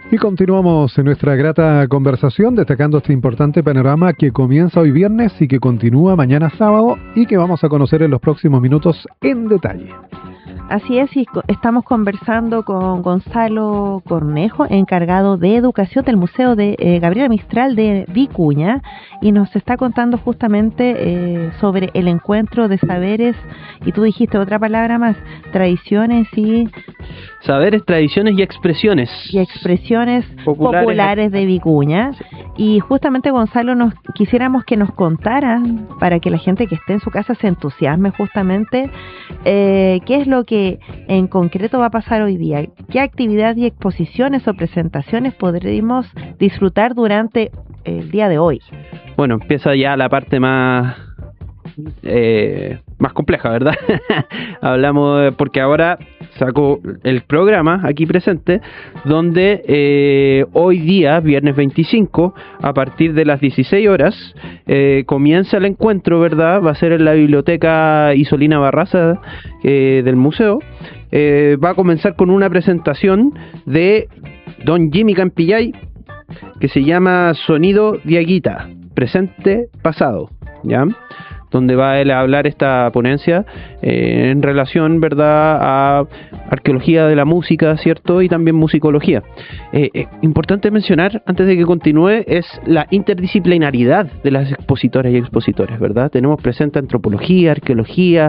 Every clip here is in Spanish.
Y continuamos en nuestra grata conversación destacando este importante panorama que comienza hoy viernes y que continúa mañana sábado y que vamos a conocer en los próximos minutos en detalle. Así es, y estamos conversando con Gonzalo Cornejo, encargado de educación del Museo de Gabriela Mistral de Vicuña, y nos está contando justamente sobre el encuentro de saberes, y tú dijiste otra palabra más, tradiciones y... Saberes, tradiciones y expresiones. Y expresiones populares de Vicuña. Y justamente, Gonzalo, quisiéramos que nos contaran, para que la gente que esté en su casa se entusiasme justamente, qué es lo que en concreto va a pasar hoy día, qué actividades y exposiciones o presentaciones podremos disfrutar durante el día de hoy. Bueno, empieza ya la parte más compleja, ¿verdad? Hablamos porque ahora saco el programa aquí presente, donde hoy día, viernes 25, a partir de las 16 horas, comienza el encuentro, ¿verdad? Va a ser en la biblioteca Isolina Barraza del museo. Va a comenzar con una presentación de don Jimmy Campillay, que se llama Sonido Diaguita, presente, pasado, ¿ya? Donde va él a hablar esta ponencia en relación, ¿verdad?, a arqueología de la música, ¿cierto?, y también musicología. Importante mencionar, antes de que continúe, es la interdisciplinaridad de las expositoras y expositores, ¿verdad? Tenemos presente antropología, arqueología,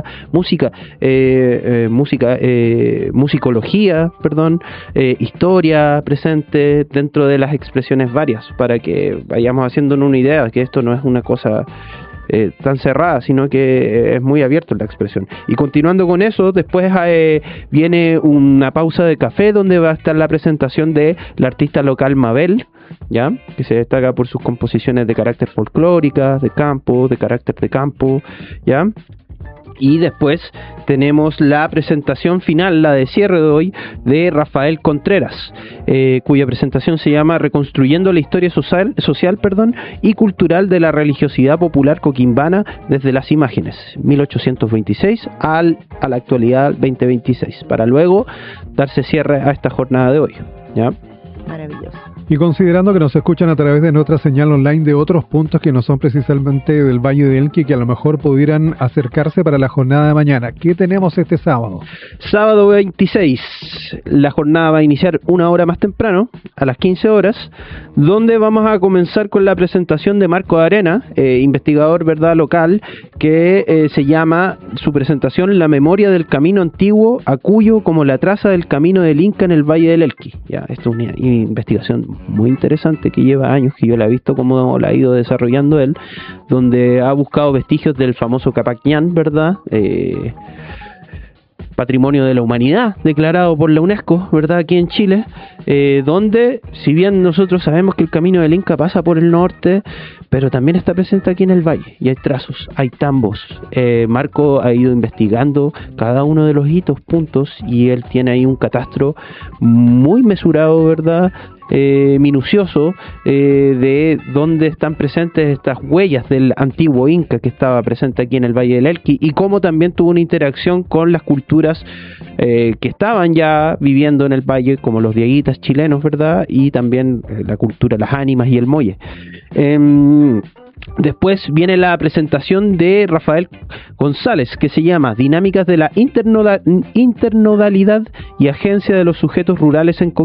musicología, historia presente dentro de las expresiones varias, para que vayamos haciéndonos una idea de que esto no es una cosa tan cerrada, sino que es muy abierto en la expresión. Y continuando con eso, después viene una pausa de café donde va a estar la presentación de la artista local Mabel, ¿ya?, que se destaca por sus composiciones de carácter folclóricas, de campo, de carácter de campo, ¿ya? Y después tenemos la presentación final, la de cierre de hoy, de Rafael Contreras, cuya presentación se llama Reconstruyendo la historia social y cultural de la religiosidad popular coquimbana desde las imágenes, 1826 a la actualidad 2026, para luego darse cierre a esta jornada de hoy, ¿ya? Maravilloso. Y considerando que nos escuchan a través de nuestra señal online de otros puntos que no son precisamente del Valle del Elqui, que a lo mejor pudieran acercarse para la jornada de mañana, ¿qué tenemos este sábado? Sábado 26, la jornada va a iniciar una hora más temprano, a las 15 horas, donde vamos a comenzar con la presentación de Marco Arena, investigador, ¿verdad?, local, que se llama su presentación La memoria del camino antiguo a Cuyo como la traza del camino del Inca en el Valle del Elqui. Ya, esto es una investigación muy interesante que lleva años, que yo la he visto cómo la ha ido desarrollando él, donde ha buscado vestigios del famoso Capac Ñan, ¿verdad?, Patrimonio de la Humanidad declarado por la UNESCO, ¿verdad?, aquí en Chile, donde, si bien nosotros sabemos que el camino del Inca pasa por el norte, pero también está presente aquí en el valle, y hay trazos, hay tambos. Marco ha ido investigando cada uno de los hitos, puntos, y él tiene ahí un catastro muy mesurado, ¿verdad?, minucioso, de dónde están presentes estas huellas del antiguo Inca que estaba presente aquí en el Valle del Elqui, y cómo también tuvo una interacción con las culturas que estaban ya viviendo en el valle, como los dieguitas chilenos, ¿verdad?, y también la cultura, las ánimas y el molle. Después viene la presentación de Rafael González, que se llama Dinámicas de la internodalidad y agencia de los sujetos rurales en